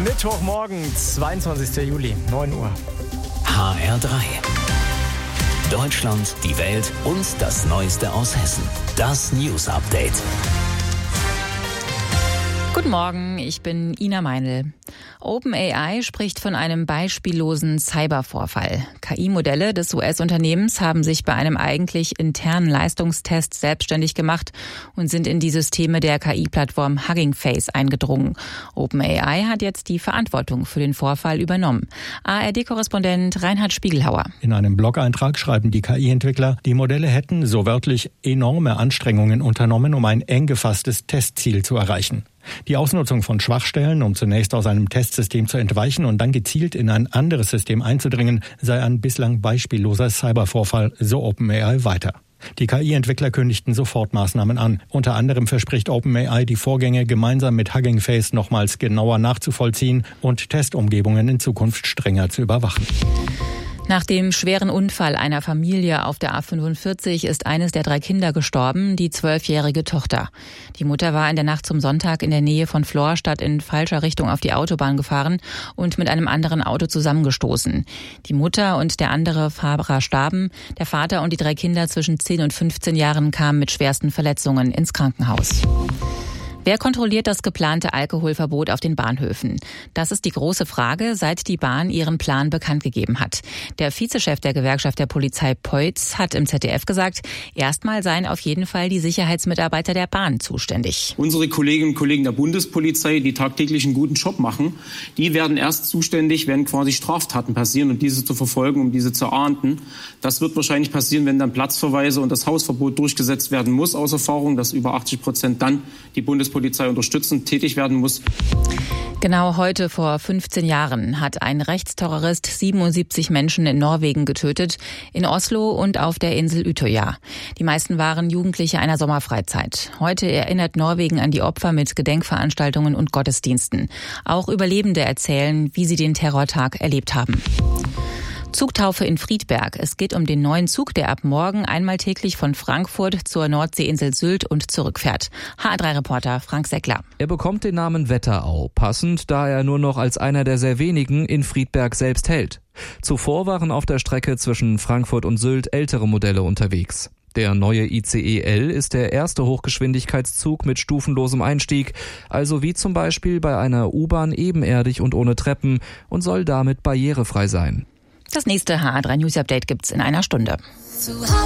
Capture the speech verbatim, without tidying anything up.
Mittwochmorgen, zweiundzwanzigster Juli, neun Uhr. H R drei. Deutschland, die Welt und das Neueste aus Hessen. Das News Update. Guten Morgen, ich bin Ina Meinl. OpenAI spricht von einem beispiellosen Cybervorfall. K I-Modelle des U S-Unternehmens haben sich bei einem eigentlich internen Leistungstest selbstständig gemacht und sind in die Systeme der K I-Plattform Hugging Face eingedrungen. OpenAI hat jetzt die Verantwortung für den Vorfall übernommen. A R D-Korrespondent Reinhard Spiegelhauer. In einem Blog-Eintrag schreiben die K I-Entwickler, die Modelle hätten, so wörtlich, enorme Anstrengungen unternommen, um ein eng gefasstes Testziel zu erreichen. Die Ausnutzung von Schwachstellen, um zunächst aus einem Testsystem zu entweichen und dann gezielt in ein anderes System einzudringen, sei ein bislang beispielloser Cybervorfall, so OpenAI weiter. Die K I-Entwickler kündigten sofort Maßnahmen an. Unter anderem verspricht OpenAI, die Vorgänge gemeinsam mit Hugging Face nochmals genauer nachzuvollziehen und Testumgebungen in Zukunft strenger zu überwachen. Nach dem schweren Unfall einer Familie auf der A fünfundvierzig ist eines der drei Kinder gestorben, die zwölfjährige Tochter. Die Mutter war in der Nacht zum Sonntag in der Nähe von Florstadt in falscher Richtung auf die Autobahn gefahren und mit einem anderen Auto zusammengestoßen. Die Mutter und der andere Fahrer starben. Der Vater und die drei Kinder zwischen zehn und fünfzehn Jahren kamen mit schwersten Verletzungen ins Krankenhaus. Wer kontrolliert das geplante Alkoholverbot auf den Bahnhöfen? Das ist die große Frage, seit die Bahn ihren Plan bekannt gegeben hat. Der Vizechef der Gewerkschaft der Polizei Peutz hat im Z D F gesagt, erstmal seien auf jeden Fall die Sicherheitsmitarbeiter der Bahn zuständig. Unsere Kolleginnen und Kollegen der Bundespolizei, die tagtäglich einen guten Job machen, die werden erst zuständig, wenn quasi Straftaten passieren und diese zu verfolgen, um diese zu ahnden. Das wird wahrscheinlich passieren, wenn dann Platzverweise und das Hausverbot durchgesetzt werden muss, aus Erfahrung, dass über achtzig Prozent dann die Bundespolizei Polizei unterstützend tätig werden muss. Genau heute vor fünfzehn Jahren hat ein Rechtsterrorist siebenundsiebzig Menschen in Norwegen getötet, in Oslo und auf der Insel Utøya. Die meisten waren Jugendliche einer Sommerfreizeit. Heute erinnert Norwegen an die Opfer mit Gedenkveranstaltungen und Gottesdiensten. Auch Überlebende erzählen, wie sie den Terrortag erlebt haben. Zugtaufe in Friedberg. Es geht um den neuen Zug, der ab morgen einmal täglich von Frankfurt zur Nordseeinsel Sylt und zurückfährt. H R drei Reporter Frank Seckler. Er bekommt den Namen Wetterau, passend, da er nur noch als einer der sehr wenigen in Friedberg selbst hält. Zuvor waren auf der Strecke zwischen Frankfurt und Sylt ältere Modelle unterwegs. Der neue I C E L ist der erste Hochgeschwindigkeitszug mit stufenlosem Einstieg, also wie zum Beispiel bei einer U-Bahn ebenerdig und ohne Treppen, und soll damit barrierefrei sein. Das nächste H R drei News Update gibt's in einer Stunde.